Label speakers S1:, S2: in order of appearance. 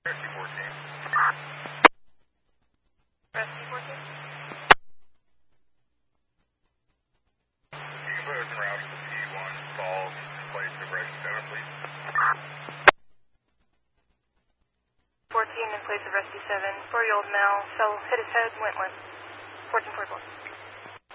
S1: Rescue 14.
S2: Rescue 14?
S1: You can put us in route to the P1 Falls in place of Rescue 7, please.
S2: 14 in place of Rescue 7. 4-year-old male fell, hit his head, went limp. 1444.